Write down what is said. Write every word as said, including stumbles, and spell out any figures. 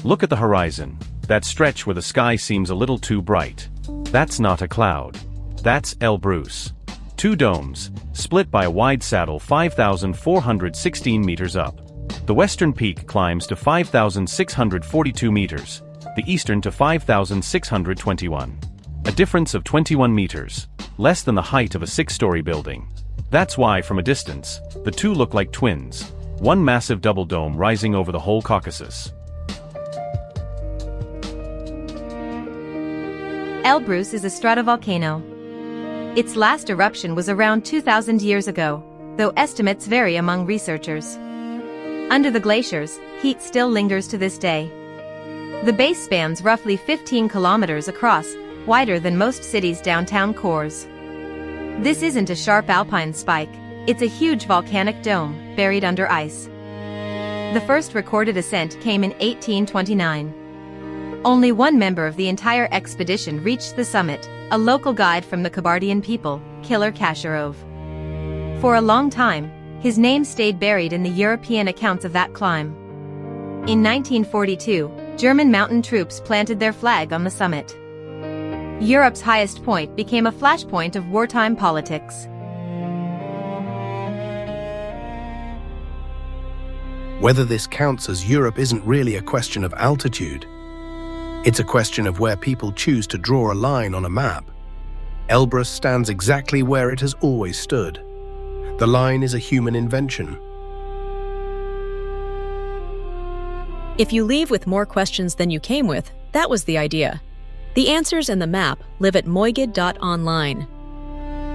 Look at the horizon, that stretch where the sky seems a little too bright. That's not a cloud. That's Elbrus. Two domes, split by a wide saddle five thousand four hundred sixteen meters up. The western peak climbs to five thousand six hundred forty-two meters, the eastern to five thousand six hundred twenty-one. A difference of twenty-one meters, less than the height of a six-story building. That's why, from a distance, the two look like twins, one massive double dome rising over the whole Caucasus. Elbrus is a stratovolcano. Its last eruption was around two thousand years ago, though estimates vary among researchers. Under the glaciers, heat still lingers to this day. The base spans roughly fifteen kilometers across, wider than most cities' downtown cores. This isn't a sharp alpine spike, it's a huge volcanic dome, buried under ice. The first recorded ascent came in eighteen twenty-nine. Only one member of the entire expedition reached the summit, a local guide from the Kabardian people, Kilir Kasharov. For a long time, his name stayed buried in the European accounts of that climb. In nineteen forty-two, German mountain troops planted their flag on the summit. Europe's highest point became a flashpoint of wartime politics. Whether this counts as Europe isn't really a question of altitude. It's a question of where people choose to draw a line on a map. Elbrus stands exactly where it has always stood. The line is a human invention. If you leave with more questions than you came with, that was the idea. The answers and the map live at moigid dot online.